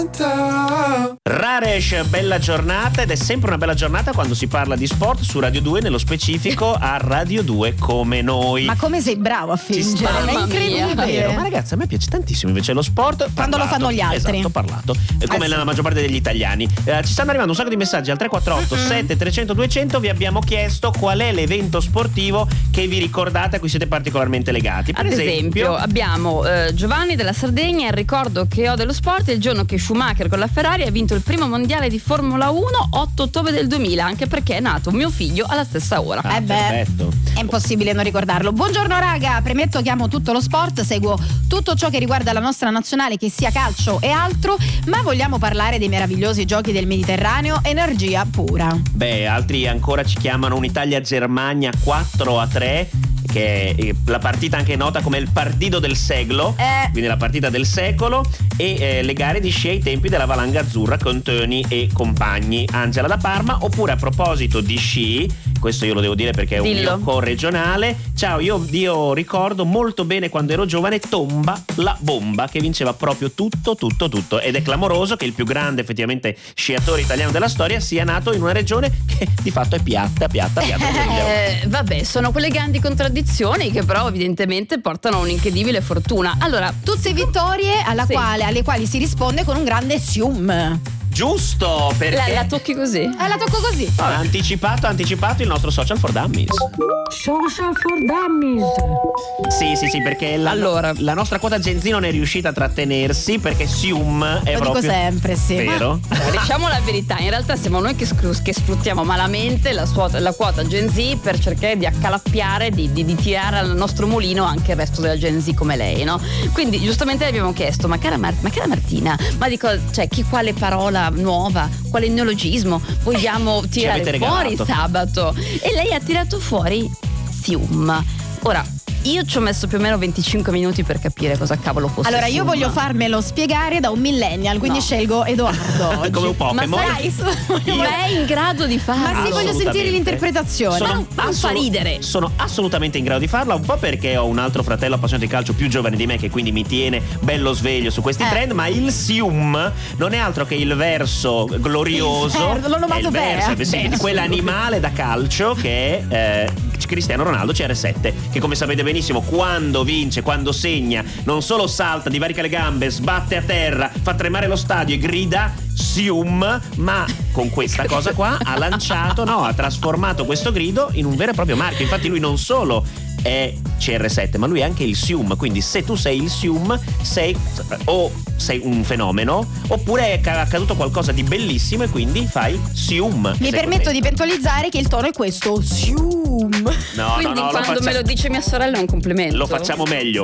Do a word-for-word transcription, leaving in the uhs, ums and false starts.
Raresh, bella giornata, ed è sempre una bella giornata quando si parla di sport su Radio due, nello specifico a Radio due Come Noi. Ma come sei bravo a fingere, è incredibile. Vero, ma ragazzi, a me piace tantissimo invece lo sport. Quando parlato, lo fanno gli altri. Esatto, parlato, come eh sì. La maggior parte degli italiani. eh, Ci stanno arrivando un sacco di messaggi al tre quattro otto sette trecento duecento. Vi abbiamo chiesto qual è l'evento sportivo che vi ricordate, a cui siete particolarmente legati. Per Ad esempio, esempio abbiamo eh, Giovanni della Sardegna. Il ricordo che ho dello sport è il giorno che Schumacher con la Ferrari ha vinto il primo mondiale di Formula uno, otto ottobre del duemila, anche perché è nato mio figlio alla stessa ora. Ah, eh beh, perfetto. è impossibile non ricordarlo. Buongiorno raga, premetto che amo tutto lo sport, seguo tutto ciò che riguarda la nostra nazionale, che sia calcio e altro, ma vogliamo parlare dei meravigliosi giochi del Mediterraneo, energia pura. Beh, altri ancora ci chiamano un'Italia-Germania quattro a tre, che è la partita anche nota come il partito del secolo, eh. quindi la partita del secolo, e eh, le gare di sci ai tempi della Valanga Azzurra con Toni e compagni. Angela da Parma. Oppure, a proposito di sci, questo io lo devo dire perché è un Dillo. mio corregionale, ciao, io, io ricordo molto bene quando ero giovane Tomba la bomba, che vinceva proprio tutto tutto tutto, ed è clamoroso che il più grande effettivamente sciatore italiano della storia sia nato in una regione che di fatto è piatta piatta piatta Eh, vabbè, sono quelle grandi contraddizioni che però evidentemente portano a un'incredibile fortuna. Allora, Tutte vittorie alla Sì. quale, alle quali si risponde con un grande sium. giusto, perché la, la tocchi così? Eh, la tocco così. ha anticipato, ha anticipato il nostro Social for Dummies. Social for Dummies. Sì, sì, sì, perché la, Allora. la nostra quota Gen Z non è riuscita a trattenersi, perché Sium è Lo proprio dico sempre, sì. vero. Allora, diciamo la verità, in realtà siamo noi che, scru- che sfruttiamo malamente la, sua- la quota Gen Z per cercare di accalappiare, di, di, di tirare al nostro mulino anche il resto della Gen Z come lei, no? Quindi giustamente le abbiamo chiesto, ma cara, Mar- ma cara Martina, ma dico, cioè, chi quale parola nuova, quale neologismo vogliamo tirare avete fuori regalato. sabato? E lei ha tirato fuori Sium. Ora, io ci ho messo più o meno venticinque minuti per capire cosa cavolo fosse. Allora, io Sium. voglio farmelo spiegare da un millennial, quindi No. scelgo Edoardo oggi. Come un Ma Pokémon. sai, ma è in grado di farlo? Ma sì, voglio Assolutamente. sentire l'interpretazione. Sono, Non- non fa ridere. Sono assolutamente in grado di farla, un po' perché ho un altro fratello appassionato di calcio più giovane di me, che quindi mi tiene bello sveglio su questi Eh. trend. Ma il Sium non è altro che il verso glorioso, Il verso, l'ho nomato è il bene, verso, eh. sì, Beh, di quell'animale da calcio che è eh, Cristiano Ronaldo C R sette, che come sapete benissimo quando vince, quando segna, non solo salta, divarica le gambe, sbatte a terra, fa tremare lo stadio e grida Sium, ma con questa cosa qua ha lanciato, no, ha trasformato questo grido in un vero e proprio marchio. Infatti lui non solo è C R sette, ma lui è anche il Sium. Quindi se tu sei il Sium, sei o sei un fenomeno, oppure è accaduto qualcosa di bellissimo e quindi fai Sium. Mi Sei permetto contento. di puntualizzare che il tono è questo. Sium. No, Quindi no, no, quando lo me lo facciamo, dice mia sorella è un complimento. lo facciamo meglio.